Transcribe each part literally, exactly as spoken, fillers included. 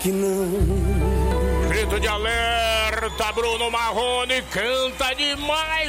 que não. Grito de alerta, Bruno Marrone canta demais.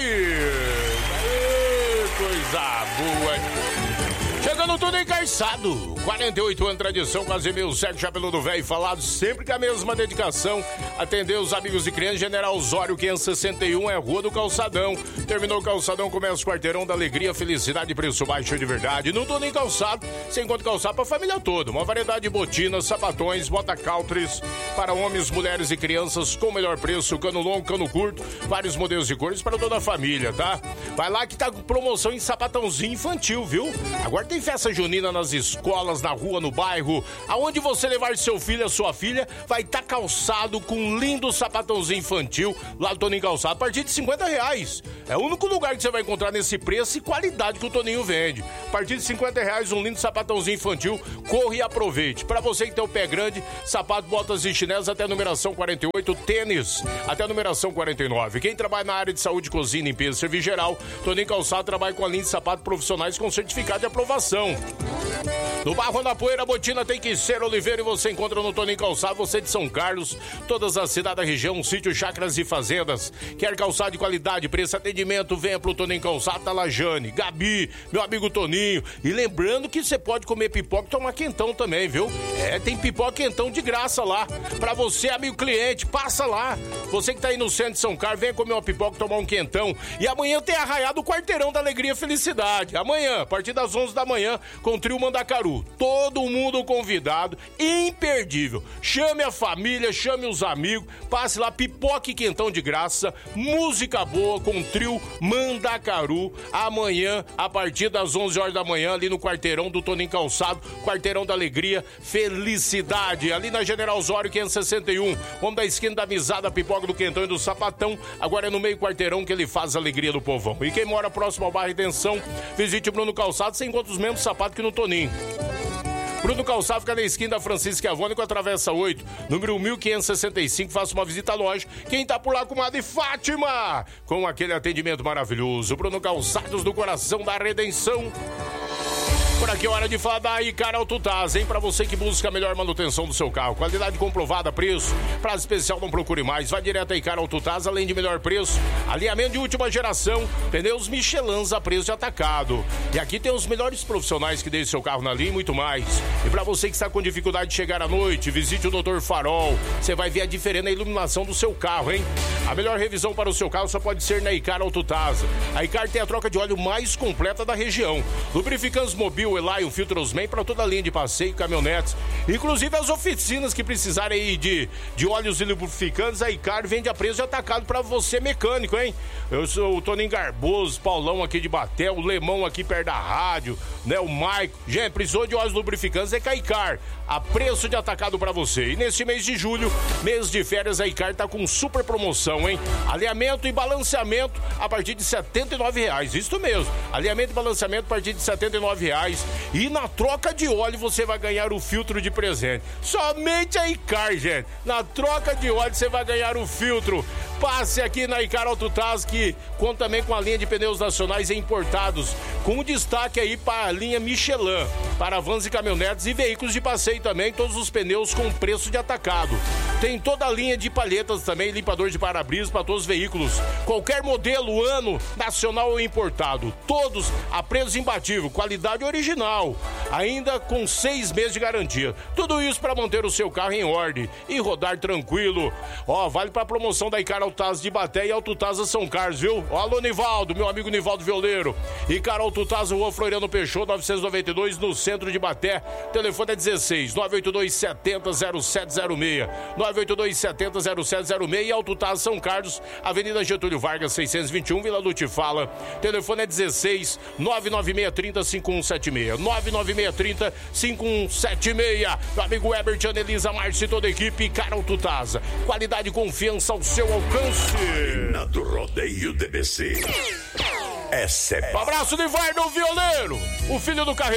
Aê, coisa boa. Chegando tudo encaixado. quarenta e oito anos de tradição, quase mil, sete Chapeludo Velho falado, sempre com a mesma dedicação. Atender os amigos de criança, General Osório, quinhentos e sessenta e um, é Rua do Calçadão. Terminou o Calçadão, começa o Quarteirão da Alegria, felicidade, preço baixo de verdade. No Tudo em Calçado, você encontra calçado para a família toda. Uma variedade de botinas, sapatões, bota countries para homens, mulheres e crianças com o melhor preço, cano longo, cano curto, vários modelos de cores para toda a família, tá? Vai lá que tá com promoção em sapatãozinho infantil, viu? Agora tem festa junina nas escolas, na rua, no bairro. Aonde você levar seu filho, a sua filha, vai estar tá calçado com um lindo sapatãozinho infantil lá do Toninho Calçado, a partir de cinquenta reais. É o único lugar que você vai encontrar nesse preço e qualidade que o Toninho vende. A partir de cinquenta reais, um lindo sapatãozinho infantil. Corre e aproveite. Para você que tem o pé grande, sapato, botas e chinelos até a numeração quarenta e oito, tênis até a numeração quarenta e nove. Quem trabalha na área de saúde, cozinha, limpeza e serviço geral, Toninho Calçado trabalha com a linha de sapatos profissionais com certificado de aprovação. No Barro da Poeira, a botina tem que ser Oliveira e você encontra no Toninho Calçado, você de São Carlos, todas as cidades da região, sítios, chácaras e fazendas. Quer calçado de qualidade, preço, atendimento, venha pro Toninho Calçado, tá lá Jane, Gabi, meu amigo Toninho. E lembrando que você pode comer pipoca e tomar quentão também, viu? É, tem pipoca e quentão de graça lá. Pra você, amigo cliente, passa lá. Você que tá aí no centro de São Carlos, venha comer uma pipoca e tomar um quentão. E amanhã tem arraiado o Quarteirão da Alegria e Felicidade. Amanhã, a partir das onze da manhã, com o Trio Mandacaru. Todo mundo convidado, imperdível. Chame a família, chame os amigos, passe lá, pipoca e quentão de graça, música boa com o Trio Mandacaru. Amanhã, a partir das onze horas da manhã, ali no Quarteirão do Toninho Calçado, Quarteirão da Alegria, Felicidade. Ali na General Osório, quinhentos e sessenta e um, vamos da esquina da Visada, pipoca do quentão e do sapatão. Agora é no meio Quarteirão que ele faz a alegria do povão. E quem mora próximo ao bairro Redenção, visite o Bruno Calçado, você encontra os mesmos sapatos que no Toninho. Bruno Calçado fica na esquina da Francisca Avônico, atravessa oito, número mil quinhentos e sessenta e cinco. Faça uma visita à loja. Quem tá por lá, comadre Fátima, com aquele atendimento maravilhoso. Bruno Calçados, do coração da Redenção. Por aqui é hora de falar da Icar Autotaz, hein? Pra você que busca a melhor manutenção do seu carro, qualidade comprovada, preço, prazo especial, não procure mais, vai direto a Icar Autotaz, além de melhor preço, alinhamento de última geração, pneus Michelin a preço de atacado. E aqui tem os melhores profissionais que deixam seu carro na linha e muito mais. E pra você que está com dificuldade de chegar à noite, visite o doutor Farol, você vai ver a diferença na iluminação do seu carro, hein? A melhor revisão para o seu carro só pode ser na Icar Autotaz. A Icar tem a troca de óleo mais completa da região. Lubrificantes Mobil, Elion, Filtrosman para toda a linha de passeio, caminhonetes, inclusive as oficinas que precisarem aí de, de óleos e lubrificantes, a Icar vende a preço de atacado para você mecânico, hein? Eu sou o Toninho Garboso, Paulão aqui de Baté, o Lemão aqui perto da rádio, né? O Maico. Gente, precisou de óleos lubrificantes, é com a Icar, a preço de atacado para você. E nesse mês de julho, mês de férias, a Icar tá com super promoção, hein? Alinhamento e balanceamento a partir de setenta e nove reais, isso mesmo. Alinhamento e balanceamento a partir de setenta e nove reais. E na troca de óleo você vai ganhar o filtro de presente. Somente a Icar, gente. Na troca de óleo você vai ganhar o filtro. Passe aqui na Icar Autotaz, que conta também com a linha de pneus nacionais e importados, com destaque aí para a linha Michelin, para vans e caminhonetes e veículos de passeio também, todos os pneus com preço de atacado. Tem toda a linha de palhetas também, limpador de para-brisas para todos os veículos. Qualquer modelo, ano, nacional ou importado. Todos a preço imbatível, qualidade original. Ainda com seis meses de garantia. Tudo isso para manter o seu carro em ordem e rodar tranquilo. Ó, vale para a promoção da Icar Autotaz de Baté e Autotaz São Carlos, viu? Ó, alô, Nivaldo, meu amigo Nivaldo Violeiro. Icar Autotaz, Rua Floriano Peixoto, novecentos e noventa e dois, no centro de Baté. Telefone é dezesseis, nove oito dois, sete zero, zero sete zero seis. nove oito dois, sete zero, zero sete zero seis. E Autotaz São Carlos, Avenida Getúlio Vargas, seiscentos e vinte e um, Vila Lute Fala. Telefone é dezesseis, nove nove seis três zero, cinco um sete seis. nove nove seis três zero, cinco um sete seis. Meu amigo Herbert, Anelisa, Márcio e toda a equipe. Icar Autotaz, qualidade e confiança ao seu alcance. Na do Rodeio D B C. Essa é... Um abraço de Varno Violeiro, o filho do carreiro.